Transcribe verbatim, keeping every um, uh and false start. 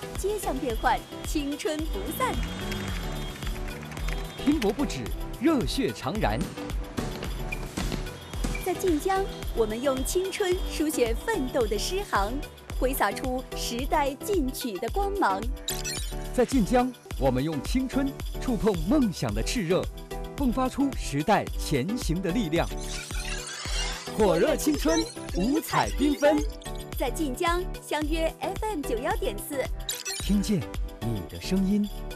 街巷变幻，青春不散。 拼搏不止，热血常燃。 在晋江，我们用青春书写奋斗的诗行，挥洒出时代进取的光芒。 在晋江，我们用青春触碰梦想的炽热，迸发出时代前行的力量。火热青春，五彩缤纷。 在晋江相约 F M 九幺点四， 听见你的声音。